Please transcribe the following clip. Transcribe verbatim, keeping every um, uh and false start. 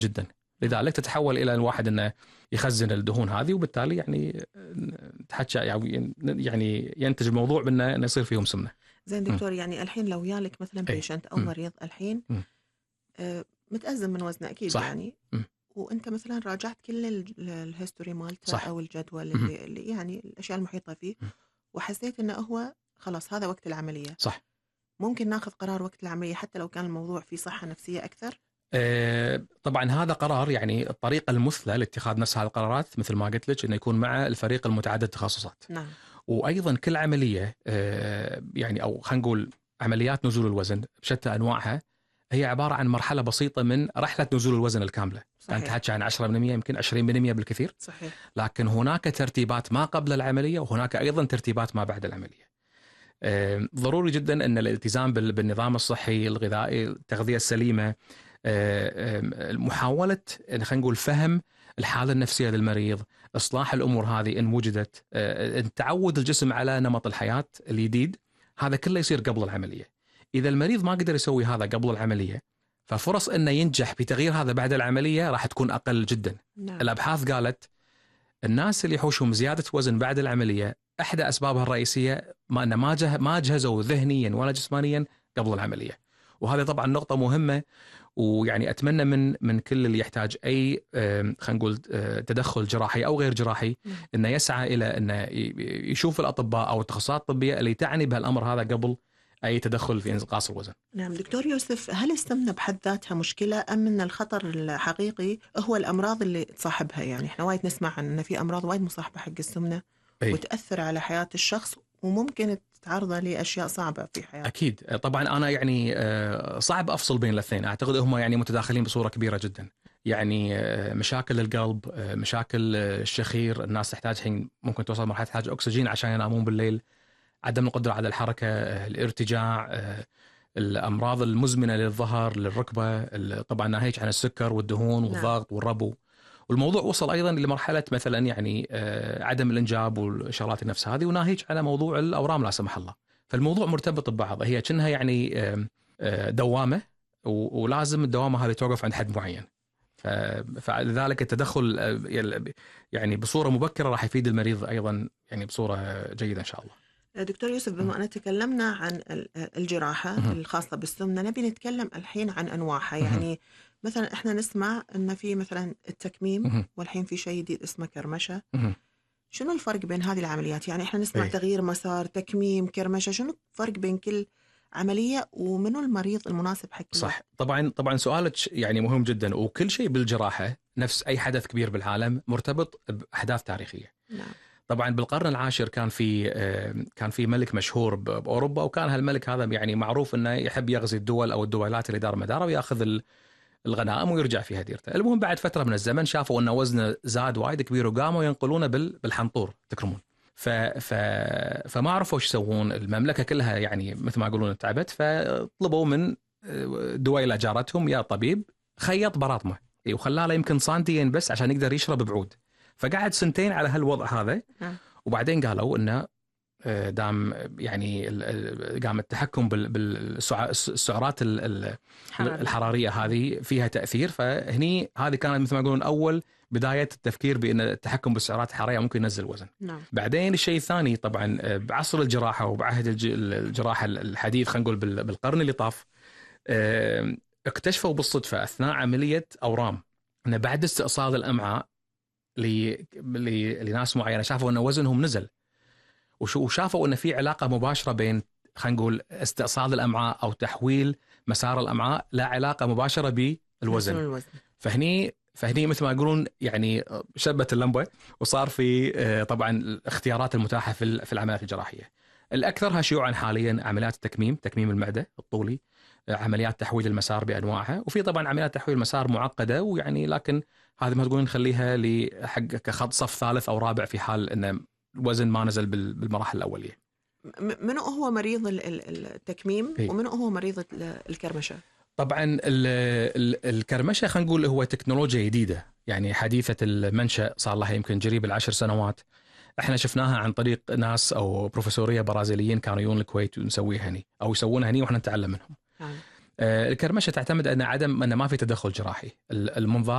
جدا، لذلك تتحول الى الواحد انه يخزن الدهون هذه، وبالتالي يعني تحكى يعني ينتج الموضوع بانه انه يصير فيهم سمنه. زين دكتور، يعني الحين لو يالك مثلا بيشنت او م. مريض الحين م. آه متأزم من وزنه اكيد، صح. يعني م. وانت مثلا راجعت كل الهيستوري مالته صح. او الجدول م. اللي, اللي يعني الاشياء المحيطه فيه، م. وحسيت انه هو خلاص هذا وقت العمليه، صح. ممكن ناخذ قرار وقت العمليه حتى لو كان الموضوع فيه صحه نفسيه اكثر؟ آه طبعا هذا قرار، يعني الطريقه المثلى لاتخاذ نفس هذه القرارات مثل ما قلت لك انه يكون مع الفريق المتعدد التخصصات. نعم. وايضا كل عمليه آه يعني او خلينا نقول عمليات نزول الوزن بشتى انواعها هي عباره عن مرحله بسيطه من رحله نزول الوزن الكامله. يعني تحكي عن عشرة بالمئة يمكن عشرين بالمئة بالكثير. صحيح. لكن هناك ترتيبات ما قبل العمليه وهناك ايضا ترتيبات ما بعد العمليه. آه ضروري جدا ان الالتزام بالنظام الصحي الغذائي، التغذيه السليمه، محاولة خلينا نقول فهم الحالة النفسية للمريض، إصلاح الأمور هذه إن وجدت، تعود الجسم على نمط الحياة الجديد، هذا كله يصير قبل العملية. إذا المريض ما قدر يسوي هذا قبل العملية ففرص إنه ينجح بتغيير هذا بعد العملية راح تكون أقل جدا. نعم. الأبحاث قالت الناس اللي يحوشهم زيادة وزن بعد العملية إحدى أسبابها الرئيسية ما أن ما ما جهزوا ذهنيا ولا جسمانيا قبل العملية. وهذه طبعا نقطة مهمة، ويعني أتمنى من من كل اللي يحتاج أي خلينا نقول تدخل جراحي أو غير جراحي إنه يسعى إلى إنه يشوف الأطباء أو التخصصات الطبية اللي تعني بهالأمر هذا قبل أي تدخل في إنقاص الوزن. نعم دكتور يوسف، هل السمنة بحد ذاتها مشكلة أم أن الخطر الحقيقي هو الأمراض اللي تصاحبها؟ يعني إحنا وايد نسمع عن أن في أمراض وايد مصاحبة حق السمنة أي. وتأثر على حياة الشخص وممكن تعرضه لأشياء صعبة في حياته. أكيد طبعا أنا يعني صعب أفصل بين الاثنين، أعتقد هم يعني متداخلين بصورة كبيرة جدا. يعني مشاكل القلب، مشاكل الشخير، الناس تحتاج حين ممكن توصل مرحلة تحتاج أكسجين عشان ينامون بالليل، عدم القدرة على الحركة، الارتجاع، الأمراض المزمنة للظهر للركبة، طبعا ناهيك عن السكر والدهون والضغط والربو. والموضوع وصل أيضا لمرحلة مثلا يعني عدم الإنجاب والشغلات النفس هذه، وناهيك على موضوع الأورام لا سمح الله. فالموضوع مرتبط ببعض، هي كأنها يعني دوامة ولازم الدوامة هذه توقف عند حد معين. فلذلك التدخل يعني بصورة مبكرة راح يفيد المريض أيضا يعني بصورة جيدة إن شاء الله. دكتور يوسف، بما أن تكلمنا عن الجراحة الخاصة بالسمنة، نبي نتكلم الحين عن أنواعها. يعني مثلا إحنا نسمع أن في مثلا التكميم والحين في شيء جديد اسمه كرمشة. شنو الفرق بين هذه العمليات؟ يعني إحنا نسمع أي. تغيير مسار، تكميم، كرمشة، شنو الفرق بين كل عملية ومنو المريض المناسب حق؟ صح. طبعا طبعا سؤالك يعني مهم جدا، وكل شيء بالجراحة نفس أي حدث كبير بالعالم مرتبط بأحداث تاريخية. نعم. طبعا بالقرن العاشر كان في كان في ملك مشهور بأوروبا، وكان هالملك هذا يعني معروف انه يحب يغزي الدول او الدولات اللي دار مداره وياخذ الغنائم ويرجع فيها ديرته. المهم بعد فتره من الزمن شافوا انه وزنه زاد وايد كبير وقاموا ينقلونه بالحنطور تكرمون. ف ف فما عرفوا ايش يسوون، المملكه كلها يعني مثل ما يقولون تعبت، فطلبوا من دويله جارتهم يا طبيب خيط براطمه وخلاه له يمكن سنتين بس عشان يقدر يشرب بعود. فقعد سنتين على هالوضع هذا، وبعدين قالوا انه دام يعني قام التحكم بالسعرات الحراريه هذه فيها تاثير، فهني هذه كانت مثل ما يقولون اول بدايه التفكير بان التحكم بالسعرات الحراريه ممكن ينزل الوزن. نعم. بعدين الشيء الثاني طبعا بعصر الجراحه وبعهد الجراحه الحديث خلينا نقول بالقرن اللي طاف، اكتشفوا بالصدفه اثناء عمليه اورام ان بعد استئصال الامعاء لناس معينه شافوا ان وزنهم نزل، وشافوا ان في علاقه مباشره بين خلينا نقول استئصال الامعاء او تحويل مسار الامعاء لا علاقه مباشره بالوزن. الوزن. فهني فهني مثل ما يقولون يعني شبت اللمبه، وصار في طبعا الاختيارات المتاحه في في العمليات الجراحيه. الاكثرها شيوعا حاليا عمليات التكميم، تكميم المعده الطولي، عمليات تحويل المسار بانواعها، وفي طبعا عمليات تحويل المسار معقده ويعني لكن هذه ما تقولون نخليها لحق كخط صف ثالث او رابع في حال ان الوزن ما نزل بالمراحل الاوليه. منو هو مريض التكميم ومنو هو مريض الكرمشه؟ طبعا الكرمشه خلينا نقول هو تكنولوجيا جديده يعني حديثه المنشا، صار لها يمكن قريب العشر سنوات. احنا شفناها عن طريق ناس او بروفيسوريه برازيليين كانوا يجون الكويت ونسويها هني او يسوونها هني واحنا نتعلم منهم. نعم. الكرمشه تعتمد ان عدم ان ما في تدخل جراحي، المنظار